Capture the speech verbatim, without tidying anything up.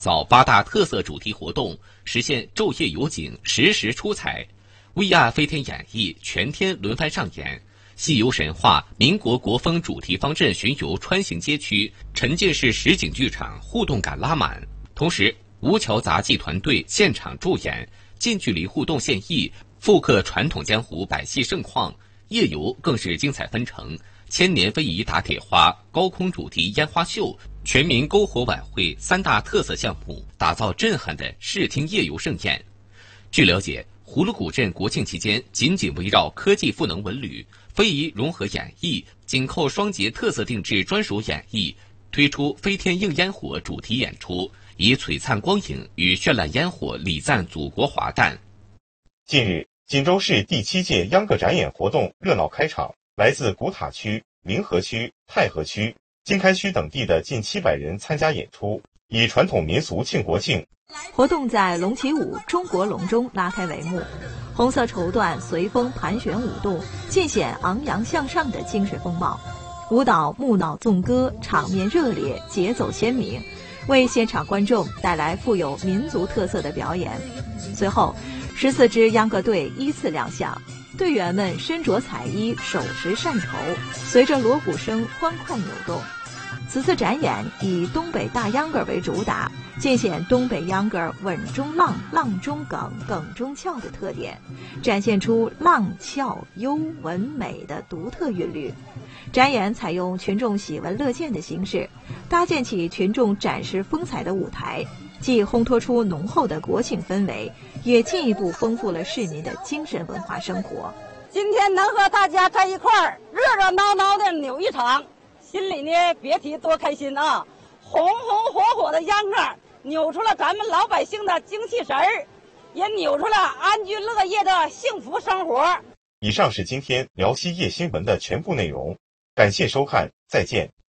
造八大特色主题活动，实现昼夜有景、时时出彩。V R 飞天演绎全天轮番上演，西游神话、民国国风主题方阵巡游穿行街区，沉浸式实景剧场互动感拉满。同时，吴桥杂技团队现场助演，近距离互动献艺，复刻传统江湖百戏盛况。夜游更是精彩纷呈，千年非遗打铁花、高空主题烟花秀、全民篝火晚会三大特色项目，打造震撼的视听夜游盛宴。据了解，葫芦古镇国庆期间紧紧围绕科技赋能文旅、非遗融合演绎、紧扣双节特色定制专属演绎，推出飞天映烟火主题演出，以璀璨光影与绚烂烟火礼赞祖国华诞。 近日，锦州市第七届秧歌展演活动热闹开场，来自古塔区、临河区、太和区、经开区等地的近七百人参加演出，以传统民俗庆国庆。 活动在龙旗舞中国隆中拉开帷幕，红色绸缎随风盘旋舞动，尽显昂扬向上的精神风貌。舞蹈木脑纵歌，场面热烈，节奏鲜明，为现场观众带来富有民族特色的表演。随后，十四支秧歌队依次亮相，队员们身着彩衣，手持扇头，随着锣鼓声欢快扭动。此次展演以东北大秧歌为主打，尽显东北秧歌稳中浪、浪中梗、梗中俏的特点，展现出浪俏优文美的独特韵律。展演采用群众喜闻乐见的形式，搭建起群众展示风采的舞台，既烘托出浓厚的国庆氛围，也进一步丰富了市民的精神文化生活。 今天能和大家在一块儿热热闹闹的扭一场，心里呢别提多开心啊！红红火火的秧歌扭出了咱们老百姓的精气神儿，也扭出了安居乐业的幸福生活。 以上是今天辽西夜新闻的全部内容，感谢收看，再见。